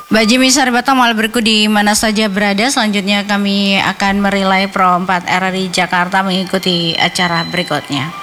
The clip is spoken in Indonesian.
Mbak Jimmy Saribata mal berikut di mana saja berada. Selanjutnya kami akan merelay Pro 4 RRI Jakarta mengikuti acara berikutnya.